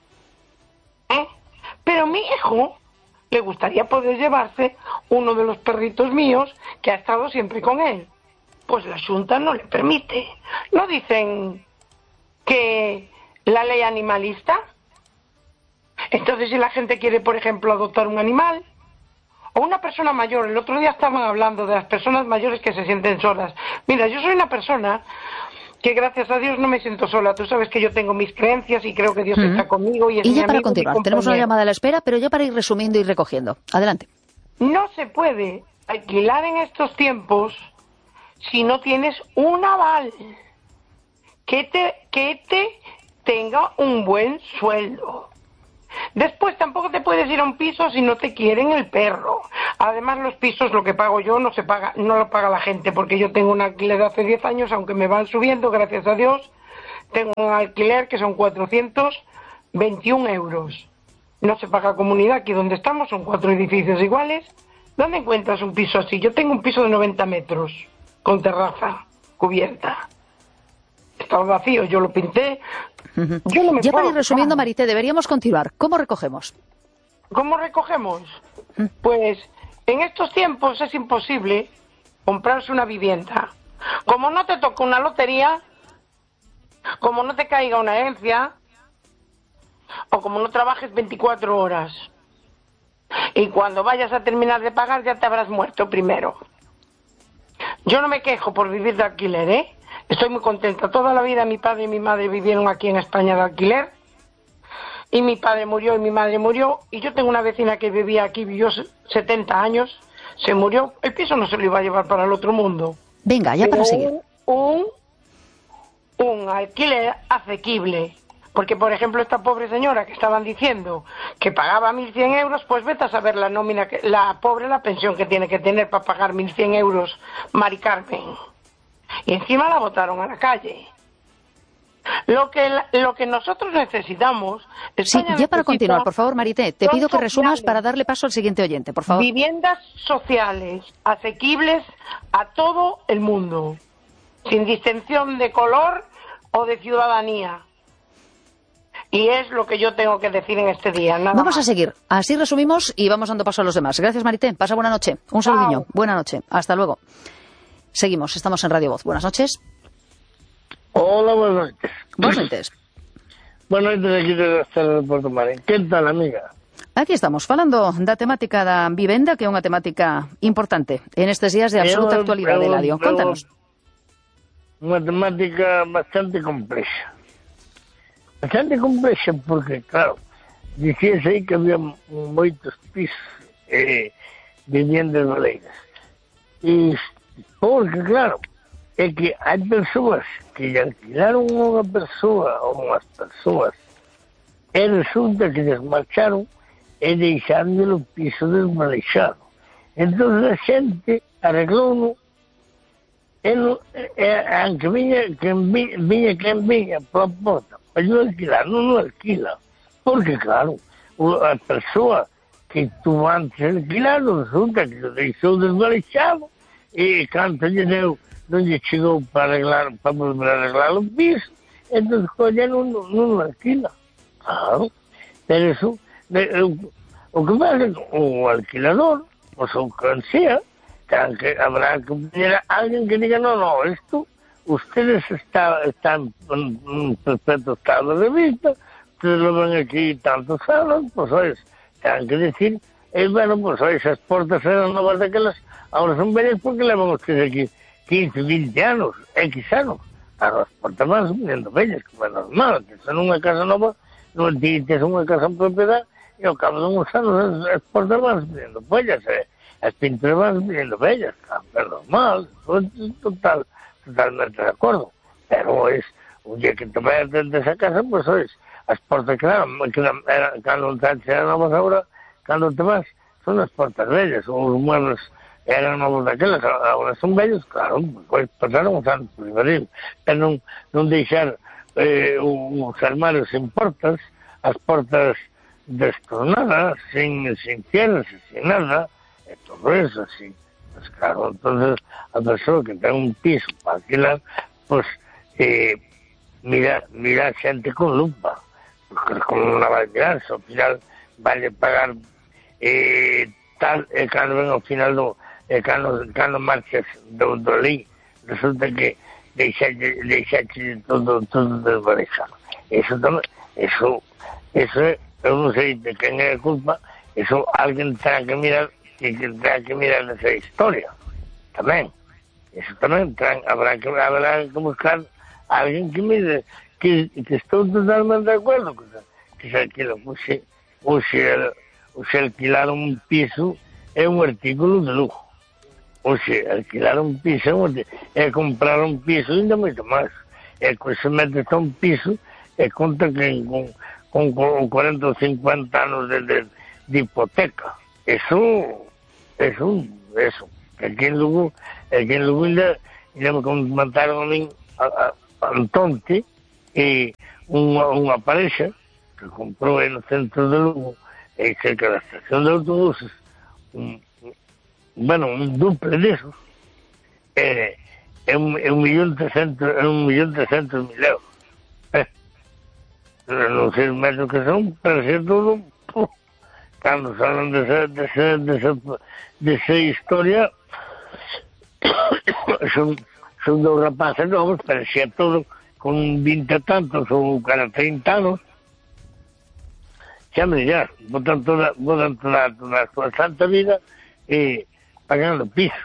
Pero a mi hijo le gustaría poder llevarse uno de los perritos míos que ha estado siempre con él. Pues la Xunta no le permite. ¿No dicen que la ley animalista? Entonces, si la gente quiere, por ejemplo, adoptar un animal, o una persona mayor, el otro día estaban hablando de las personas mayores que se sienten solas. Mira, yo soy una persona que, gracias a Dios, no me siento sola. Tú sabes que yo tengo mis creencias y creo que Dios está conmigo. Y ya para continuar, tenemos una llamada a la espera, pero yo para ir resumiendo y recogiendo. Adelante. no se puede alquilar en estos tiempos si no tienes un aval que te tenga un buen sueldo. Después tampoco te puedes ir a un piso si no te quieren el perro. Además, los pisos, lo que pago yo no lo paga la gente, porque yo tengo un alquiler de hace 10 años, aunque me van subiendo, gracias a Dios. Tengo un alquiler que son 421 euros. No se paga comunidad. Aquí donde estamos son 4 edificios iguales. ¿Dónde encuentras un piso así? Yo tengo un piso de 90 metros, con terraza, cubierta. Estaba vacío, yo lo pinté. Yo no me Ya para puedo ir resumiendo, quejar. Marité, deberíamos continuar. ¿Cómo recogemos? ¿Cómo recogemos? Pues en estos tiempos es imposible comprarse una vivienda. Como no te toque una lotería, como no te caiga una herencia, o como no trabajes 24 horas. Y cuando vayas a terminar de pagar ya te habrás muerto primero. Yo no me quejo por vivir de alquiler, ¿eh? Estoy muy contenta. Toda la vida mi padre y mi madre vivieron aquí en España de alquiler. Y mi padre murió y mi madre murió. Y yo tengo una vecina que vivía aquí, vivió 70 años. Se murió. El piso no se lo iba a llevar para el otro mundo. Venga, ya Pero para seguir. un alquiler asequible. Porque, por ejemplo, esta pobre señora que estaban diciendo que pagaba 1.100 euros, pues vete a saber la nómina, la pensión que tiene que tener para pagar 1.100 euros, Mari Carmen. Y encima la botaron a la calle. Lo que nosotros necesitamos... Sí, España ya para necesita continuar, por favor, Marité, te pido que resumas sociales, para darle paso al siguiente oyente, por favor. viviendas sociales, asequibles a todo el mundo, sin distinción de color o de ciudadanía. Y es lo que yo tengo que decir en este día. Nada Vamos más. a seguir. Así resumimos y vamos dando paso a los demás. Gracias, Marité. Pasa buena noche. Un saludiño. Chao. Buena noche. Hasta luego. Seguimos. Estamos en Radio Voz. Buenas noches. Hola, buenas noches. Buenas noches. Buenas noches aquí desde a Estrela de Porto Marín. Que tal, amiga? Aquí estamos, falando da temática da vivenda, que é unha temática importante en estes días de absoluta actualidade, Eladio. Contanos. Unha temática bastante complexa. Bastante complexa porque, claro, dicíase aí que había moitos pisos viviendas baleiras. E porque, claro, é que hai persoas que lle alquilaron a unha persoa ou unhas persoas e resulta que desmarcharon e deixaron o piso desmaleixado. Entón a xente arreglou-no aunque viña quen viña pola porta para non alquilar, non alquila porque claro, a persoa que tuvo antes alquilado resulta que lo deixou desmaleixado e canto lle deu non lle chegou para volver a arreglar o piso, entón colle non alquila, claro, pero eso o que pasa o alquilador pois o que sea habrá que poner a alguien que diga no, esto ustedes están en perfecto estado de vista, ustedes lo ven aquí tantos años, pues oye, tienen que decir bueno, pues oye, esas puertas eran novas de aquellas, ahora son bellas porque levan ustedes aquí 15, 20 años, X años, a las puertas van subiendo bellas, como es normal, que son unha casa nova, non tienes unha casa en propiedad, e ao cabo de uns anos as puertas van subiendo bellas, as pinturas van subiendo bellas, é normal, totalmente de acordo, pero es un día que te vayas dentro desa casa, pues oye, as puertas que cando eran novas agora, cando te vas, son as puertas bellas, os muebles eran novos daquelas, agora son bellos, claro, pois pasaron os anos primeiro, pero non deixar os armarios sin portas, as portas destornadas, sin cierres, sin nada, e todo eso, así. Pues claro, entonces a persoa que ten un piso para alquilar, pues mira a xente con lupa, porque como non la vai mirar, ao final vai pagar tal, e cando ven ao final cando marchas do lei, resulta que deixaxe todo desvarejado. Eso eu non sei de quen é a culpa, eso alguén terá que mirar esa historia tamén. Eso tamén habrá que buscar a alguén que mire que estou totalmente de acordo que se alquila, ou se alquilar un piso é un artículo de lujo. O sea, alquilar un piso é comprar un piso e ainda moito máis. E que se metes a un piso e conta que con 40 ou 50 anos de hipoteca. Eso. Aquí en Lugo ainda me comentaron a min Antonte e unha parexa que comprou no centro de Lugo, cerca da estación de autobuses, un duple desos, é 1.300.000 euros. Non sei os metros que son, pero ser todo, cando salen desa historia, son dos rapaces novos, pero se é todo con 20 e tantos ou 30 anos, xa me dirás, botan toda a súa santa vida pagando piso,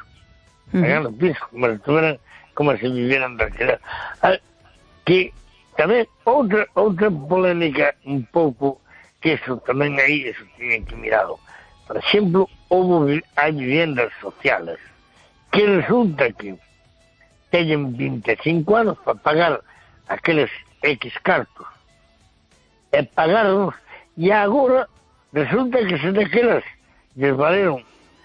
como se vivieran daquela. Que tamén outra polémica un pouco, que eso tamén aí, eso tienen que mirado. Por exemplo, hai viviendas sociales que resulta que teñen 25 anos para pagar aqueles X cartos e pagarlos, e agora resulta que se daquelas les valeron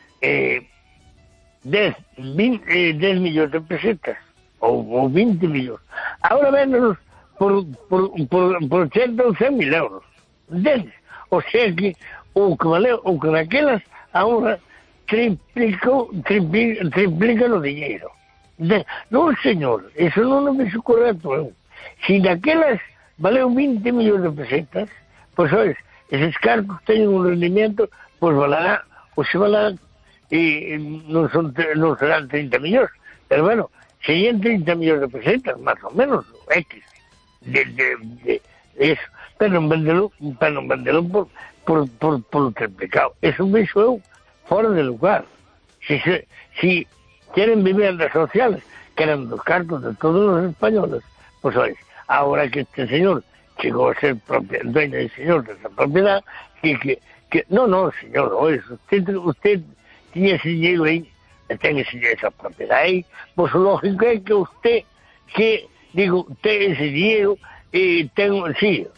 10 millóns de pesetas ou 20 millóns, agora véndonos por 80 ou 100.000 euros, entendes? O sea que o que valeu, o que daquelas agora triplica o dinheiro. Non, señor, eso non me dixo correcto eu. Si daquelas valeu 20 millóns de pesetas, pois, ois, eses cargos teñen un rendimiento, pois valerá, ou se valerá, non serán 30 millóns, pero bueno, serían 30 millóns de pesetas, máis ou menos, X, de eso, pero non vendelo por triplicado. Eso me dixo eu fora de lugar. Si quieren viviendas sociales, que eran dos cartos de todos los españoles, pues oye, ahora que este señor llegó a ser dueño y señor de esa propiedad, que no, señor, oye, usted tiene ese dinero ahí, tiene esa propiedad ahí, pues lógico es que usted, usted ese dinero, sí,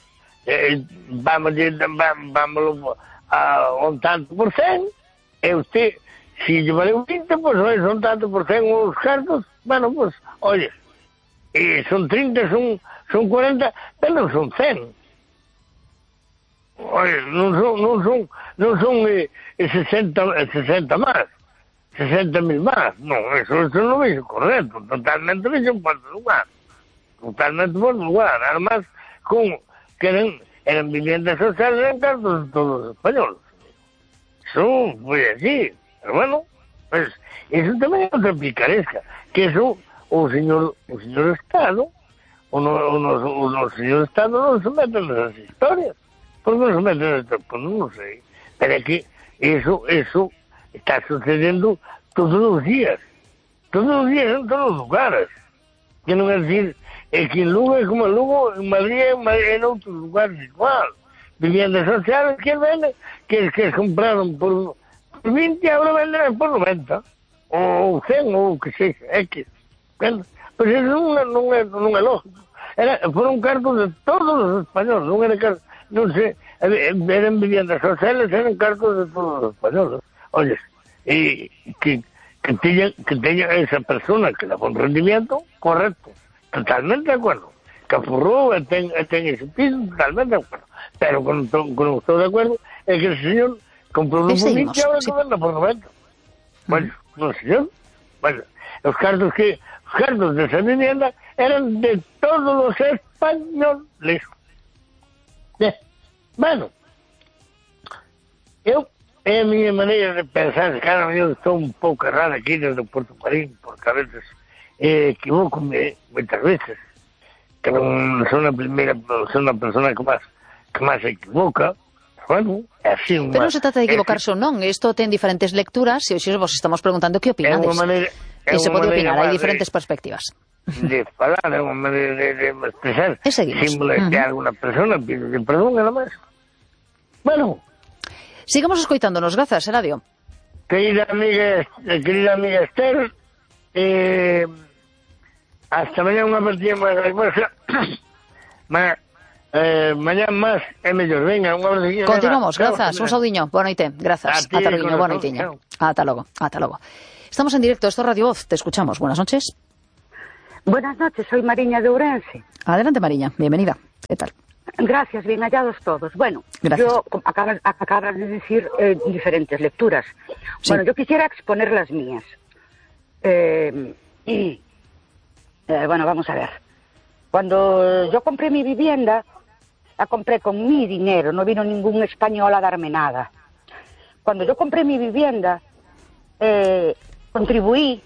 vámonos a un tanto por cien, y usted, si yo vale un 20, pues oye, son tanto por cien unos cartos, bueno, pues, oye, son 30, son 40, pero non son 100. Oye, non son 60 máis, 60.000 máis. Non, eso non é correcto, totalmente non é por lugar. Además, que eran viviendas sociales, eran cartos de todos los españoles. Eso foi así, pero bueno, pues, eso tamén é outra picaresca, que eso o señor Estado, o señor Estado non se meten nesas historias. Por non se meten nesas, pues non sei. Pero é que eso está sucedendo todos os días en todos os lugares. Que non é dicir, é que en Lugo é como en Lugo, en Madrid en outros lugares igual. Viviendas sociales que venden, que compraron por 20, agora venderán por 90. Ou 100, ou que sexa, X. Pois eso non é lógico. Foron cartos de todos os españoles, non era cartos, non sei, eran viviendas sociales, eran cartos de todos os españoles. Oye, que teña esa persona que dá un rendimiento correcto, totalmente de acuerdo. Que afurrou e ten ese piso, totalmente de acuerdo. Pero con estou de acuerdo é que el señor comprou un bonito e ahora non venda por 90. Bueno, non, señor. Bueno, os cartos de esa vivienda eran de todos los españoles. Bueno, é a miña maneira de pensar, claro, eu estou un pouco errado aquí desde Porto Marín, porque a veces equivocome moitas veces, que non son a primeira, son a persona que máis se equivoca. Bueno, así pero non se trata de equivocarse ou non, isto ten diferentes lecturas e hoxe vos estamos preguntando que opinades. E se pode opinar, hai diferentes perspectivas. De falar, é unha maneira de expresar. E seguimos. Símbolo de alguna persona, pide perdón, nada máis. Bueno. Sigamos escoitándonos, grazas, Eladio. querida amiga Esther, hasta mañana unha partida máis resposta. Mañana máis é mellor. Venga, un abrazo. Continuamos, grazas, un saudiño, boa noite, grazas, ata logo, boa noitiña, ata logo. Estamos en directo, esto es Radio Voz, te escuchamos, buenas noches. Buenas noches, soy Mariña de Ourense. Adelante, Mariña, bienvenida, ¿qué tal? Gracias, bien hallados todos. Bueno, gracias. Yo acabas de decir diferentes lecturas. Sí. Bueno, yo quisiera exponer las mías. Bueno, vamos a ver. Cuando yo compré mi vivienda, la compré con mi dinero, no vino ningún español a darme nada. Cuando yo compré mi vivienda, contribuí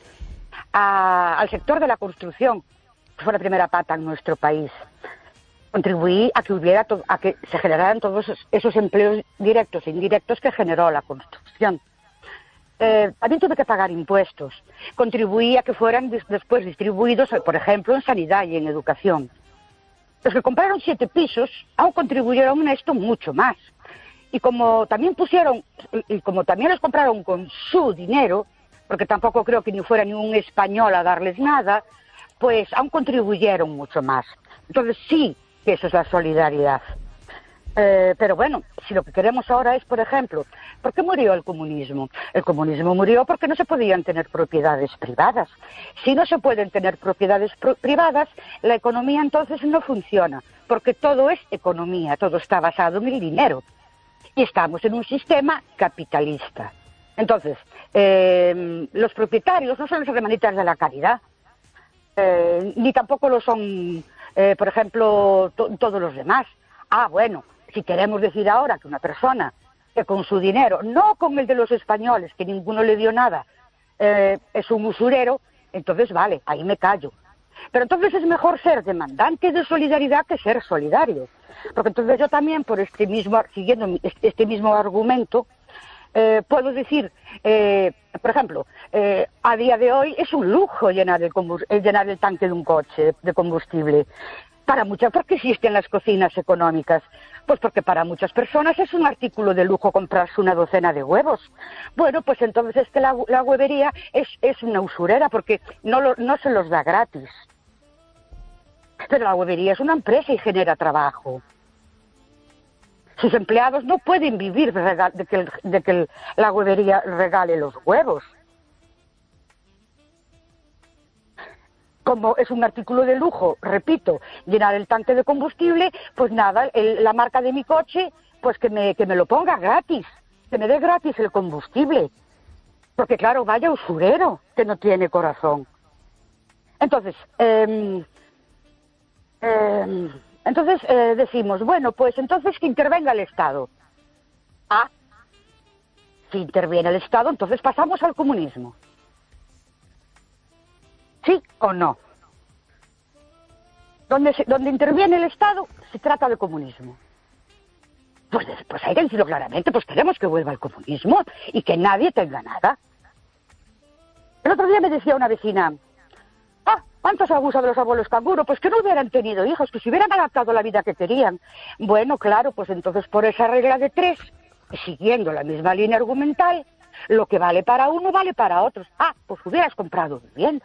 al sector de la construcción, que fue la primera pata en nuestro país. Contribuí a que se generaran todos esos empleos directos e indirectos que generó la construcción. También tuve que pagar impuestos. Contribuí a que fueran después distribuidos, por ejemplo, en sanidad y en educación. Los que compraron 7 pisos aún contribuyeron a esto mucho más. Y como también los compraron con su dinero, porque tampoco creo que ni fuera ni un español a darles nada, pues aún contribuyeron mucho más. Entonces sí que eso es la solidaridad. Pero bueno, si lo que queremos ahora es, por ejemplo, ¿por qué murió el comunismo? El comunismo murió porque no se podían tener propiedades privadas. Si no se pueden tener propiedades privadas, la economía entonces no funciona, porque todo es economía, todo está basado en el dinero. Y estamos en un sistema capitalista. Entonces, los propietarios no son las hermanitas de la caridad, ni tampoco lo son, por ejemplo, todos los demás. Bueno, si queremos decir ahora que una persona que con su dinero, no con el de los españoles, que ninguno le dio nada, es un usurero, entonces vale, ahí me callo. Pero entonces es mejor ser demandante de solidaridad que ser solidario. Porque entonces yo también, siguiendo este mismo argumento, puedo decir, por ejemplo, a día de hoy es un lujo llenar el tanque de un coche de combustible. ¿Por qué existen las cocinas económicas? Pues porque para muchas personas es un artículo de lujo comprarse una docena de huevos. Bueno, pues entonces es que la huevería es una usurera porque no se los da gratis. Pero la huevería es una empresa y genera trabajo. Sus empleados no pueden vivir de que la huevería regale los huevos. Como es un artículo de lujo, repito, llenar el tanque de combustible, pues nada, la marca de mi coche, pues que me lo ponga gratis, que me dé gratis el combustible. Porque claro, vaya usurero que no tiene corazón. Entonces, decimos, bueno, pues entonces que intervenga el Estado. Si interviene el Estado, entonces pasamos al comunismo. ¿Sí o no? Donde interviene el Estado, se trata de comunismo. Pues hay que decirlo claramente, pues queremos que vuelva el comunismo y que nadie tenga nada. El otro día me decía una vecina, ¿cuántos abusos de los abuelos canguro? Pues que no hubieran tenido hijos, que se hubieran adaptado la vida que querían. Bueno, claro, pues entonces por esa regla de 3, siguiendo la misma línea argumental, lo que vale para uno vale para otros. Pues hubieras comprado vivienda.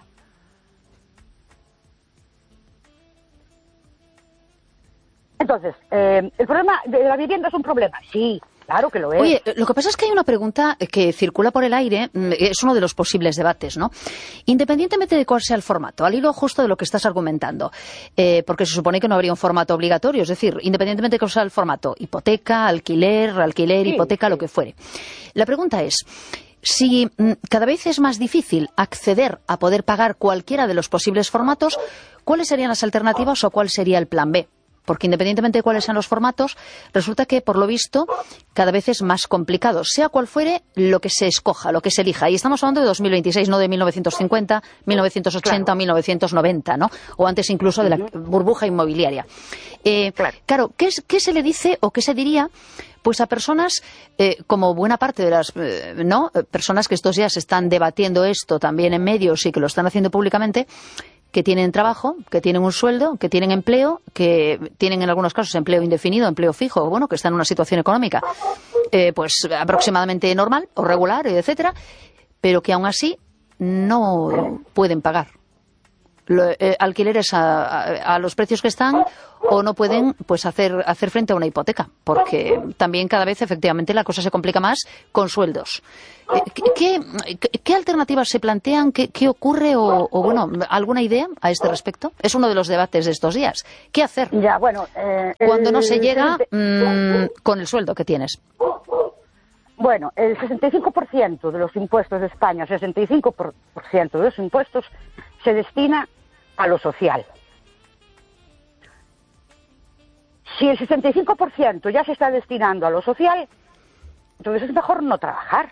Entonces, ¿el problema de la vivienda es un problema? Sí, claro que lo es. Oye, lo que pasa es que hay una pregunta que circula por el aire, es uno de los posibles debates, ¿no? Independientemente de cuál sea el formato, al hilo justo de lo que estás argumentando, porque se supone que no habría un formato obligatorio, es decir, independientemente de cuál sea el formato, hipoteca, alquiler, sí, hipoteca, sí. Lo que fuere. La pregunta es, si cada vez es más difícil acceder a poder pagar cualquiera de los posibles formatos, ¿cuáles serían las alternativas o cuál sería el plan B? Porque independientemente de cuáles sean los formatos, resulta que, por lo visto, cada vez es más complicado, sea cual fuere lo que se escoja, lo que se elija. Y estamos hablando de 2026, no de 1950, 1980 claro. O 1990, ¿no? O antes incluso de la burbuja inmobiliaria. Claro, ¿qué se le dice o qué se diría pues a personas, como buena parte de las personas que estos días están debatiendo esto también en medios y que lo están haciendo públicamente, que tienen trabajo, que tienen un sueldo, que tienen empleo, que tienen en algunos casos empleo indefinido, empleo fijo, bueno, que están en una situación económica pues aproximadamente normal o regular, etcétera, pero que aún así no pueden pagar alquileres a los precios que están, o no pueden pues hacer frente a una hipoteca, porque también cada vez efectivamente la cosa se complica más con sueldos. ¿Qué alternativas se plantean? ¿Qué ocurre? O bueno, ¿alguna idea a este respecto? Es uno de los debates de estos días. ¿Qué hacer cuando no se llega con el sueldo que tienes? Bueno, el 65% de los impuestos de España, el 65% de los impuestos se destina a lo social. Si el 65% ya se está destinando a lo social, entonces es mejor no trabajar.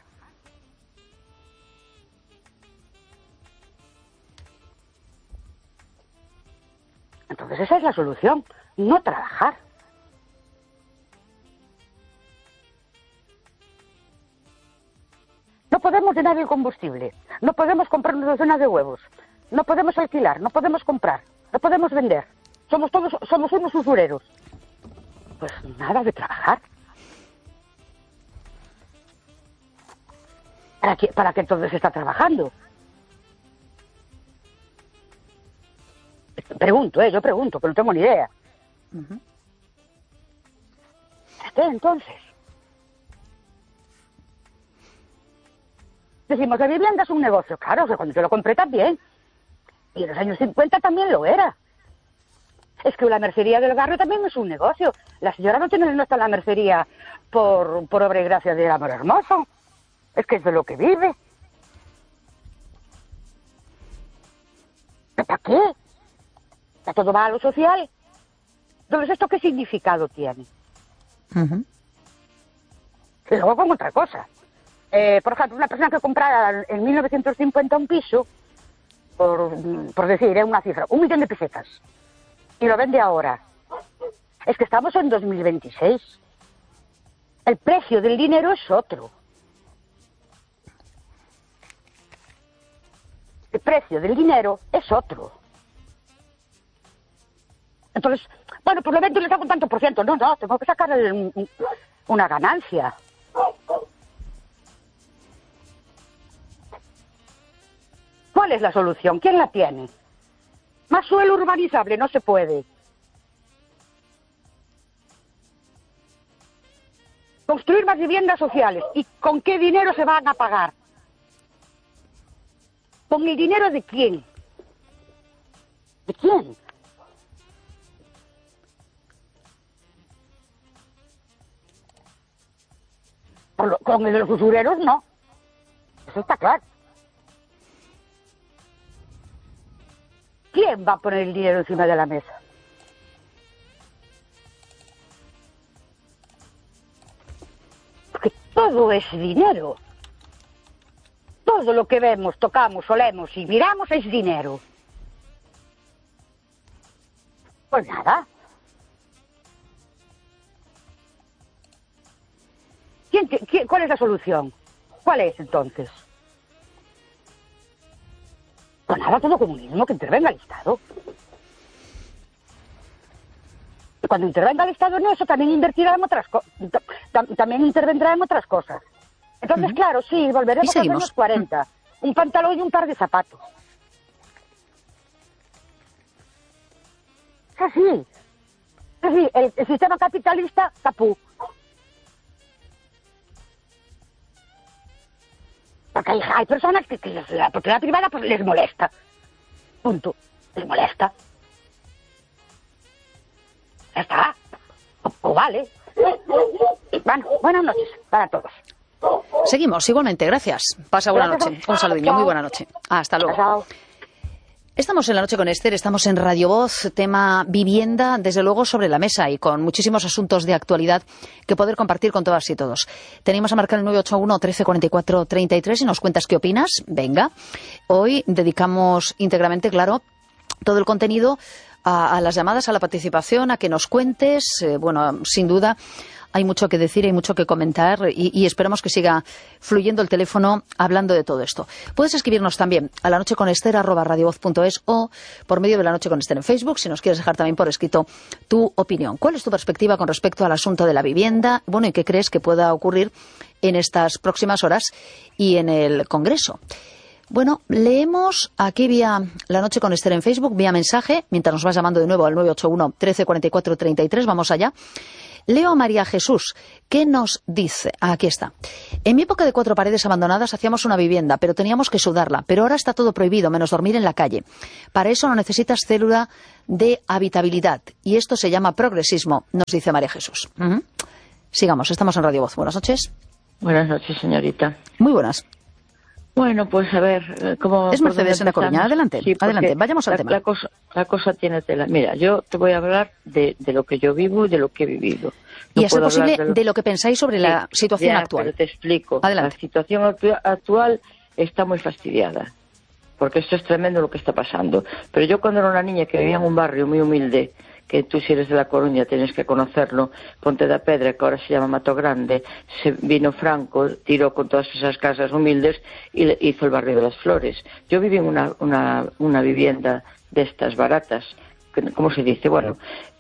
Entonces esa es la solución, no trabajar. No podemos llenar el combustible, no podemos comprar una docena de huevos, no podemos alquilar, no podemos comprar, no podemos vender. Somos unos usureros. Pues nada de trabajar. ¿Para qué entonces se está trabajando? Yo pregunto, pero no tengo ni idea. ¿Para qué entonces? Decimos, la vivienda es un negocio. Claro, que cuando yo lo compré también. Y en los años 50 también lo era. Es que la mercería del barrio también es un negocio. La señora no está en la mercería por obra y gracia del amor hermoso. Es que es de lo que vive. ¿Para qué? ¿Ya todo va a lo social? Entonces, ¿esto qué significado tiene? Y luego con otra cosa. Por ejemplo, una persona que comprara en 1950 un piso, por decir una cifra, 1 millón de pesetas, y lo vende ahora. Es que estamos en 2026. El precio del dinero es otro. El precio del dinero es otro. Entonces, bueno, pues lo vendo y le saco un tanto por ciento. No, tengo que sacar una ganancia. ¿Cuál es la solución? ¿Quién la tiene? Más suelo urbanizable no se puede. Construir más viviendas sociales. ¿Y con qué dinero se van a pagar? ¿Con el dinero de quién? ¿De quién? Con el de los usureros no. Eso está claro. ¿Quién va a poner el dinero encima de la mesa? Porque todo es dinero. Todo lo que vemos, tocamos, olemos y miramos es dinero. Pues nada. ¿Cuál es la solución? ¿Cuál es entonces? Pues nada, todo comunismo, que intervenga el Estado. Y cuando intervenga el Estado en eso, también invertirá en otras cosas. También intervendrá en otras cosas. Entonces, claro, sí, volveremos a los años 40. Un pantalón y un par de zapatos. Es así. El sistema capitalista, capú. Porque hay personas que la propiedad privada pues les molesta. Punto. Les molesta. Ya está. O vale. Bueno, buenas noches para todos. Seguimos, igualmente, gracias. Pasa buena noche. Un saludillo, muy buena noche. Hasta luego. Chao. Estamos en La Noche con Esther, estamos en Radio Voz, tema vivienda, desde luego sobre la mesa y con muchísimos asuntos de actualidad que poder compartir con todas y todos. Tenemos a marcar el 981 1344 33 y nos cuentas qué opinas. Venga, hoy dedicamos íntegramente, claro, todo el contenido a las llamadas, a la participación, a que nos cuentes, bueno, sin duda, hay mucho que decir, hay mucho que comentar y esperamos que siga fluyendo el teléfono hablando de todo esto. Puedes escribirnos también a lanocheconester@radiovoz.es o por medio de La Noche con Ester en Facebook, si nos quieres dejar también por escrito tu opinión. ¿Cuál es tu perspectiva con respecto al asunto de la vivienda? Bueno, ¿y qué crees que pueda ocurrir en estas próximas horas y en el Congreso? Bueno, leemos aquí vía La Noche con Ester en Facebook, vía mensaje, mientras nos vas llamando de nuevo al 981 13 44 33, vamos allá. Leo a María Jesús, ¿qué nos dice? Aquí está. En mi época de 4 paredes abandonadas hacíamos una vivienda, pero teníamos que sudarla. Pero ahora está todo prohibido, menos dormir en la calle. Para eso no necesitas célula de habitabilidad. Y esto se llama progresismo, nos dice María Jesús. Sigamos, estamos en Radio Voz. Buenas noches. Buenas noches, señorita. Muy buenas. Bueno, pues a ver, ¿cómo? Es Mercedes en La Coruña. Adelante, sí, adelante, vayamos al tema. La cosa tiene tela. Mira, yo te voy a hablar de lo que yo vivo y de lo que he vivido. No y a ser posible de lo que pensáis sobre la situación actual. Pero te explico. Adelante. La situación actual está muy fastidiada, porque esto es tremendo lo que está pasando. Pero yo cuando era una niña que vivía en un barrio muy humilde, que tú si eres de La Coruña tienes que conocerlo, Ponte da Pedra, que ahora se llama Mato Grande, vino Franco, tiró con todas esas casas humildes y hizo el barrio de las Flores. Yo viví en una vivienda de estas baratas, ¿cómo se dice? Bueno,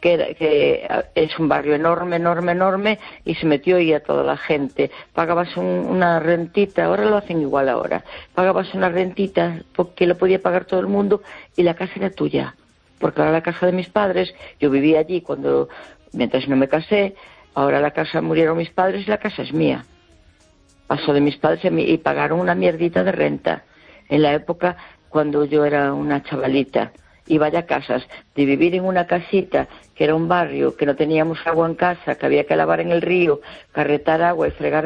que es un barrio enorme y se metió ahí a toda la gente. Pagabas una rentita, ahora lo hacen igual ahora, pagabas una rentita porque lo podía pagar todo el mundo y la casa era tuya. Porque ahora la casa de mis padres, yo vivía allí mientras no me casé, ahora la casa murieron mis padres y la casa es mía. Pasó de mis padres y pagaron una mierdita de renta. En la época cuando yo era una chavalita, y vaya casas, de vivir en una casita que era un barrio, que no teníamos agua en casa, que había que lavar en el río, carretar agua y fregar